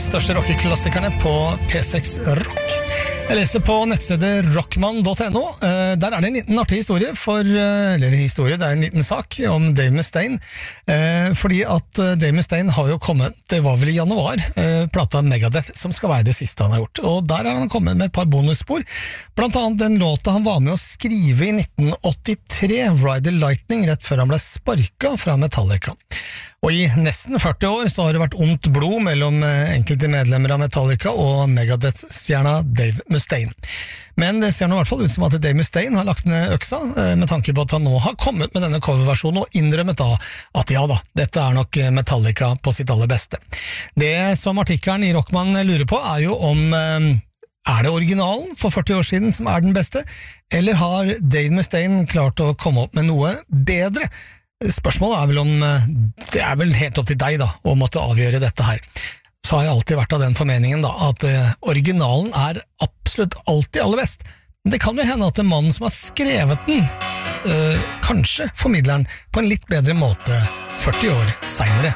største rockeklassikerne på P6 Rock. Jeg leser på nettstedet rockman.no. Der er det en liten artig historie det er en liten sak om Dave Mustaine. Fordi at Dave Mustaine har jo kommet, det var vel i januar, plata Megadeth, som skal være det siste han har gjort. Og der har han kommet med et par bonusspor. Blant annet den låta han var med å skrive i 1983, Ride the Lightning, rett før han ble sparket fra Metallica. Og i nesten 40 år så har det vært ondt blod mellom enkelte medlemmer av Metallica og Megadeth-stjerna Dave Mustaine. Men det ser nå i hvert fall ut som at Dave Mustaine har lagt ned øksa, med tanke på at han nå har kommet med denne coverversjonen og innrømmet da at ja da, dette er nok Metallica på sitt aller beste. Det som artikkelen i Rockman lurer på er jo om er det originalen for 40 år siden som er den beste, eller har Dave Mustaine klart å komme opp med noe bedre? Spørsmålet er vel om det er vel helt opp til deg da å måtte avgjøre dette her. Så har jeg alltid vært av den formeningen da at originalen er absolutt alltid aller best. Men det kan jo hende at den mannen som har skrevet den kanskje formidler den på en litt bedre måte 40 år senere.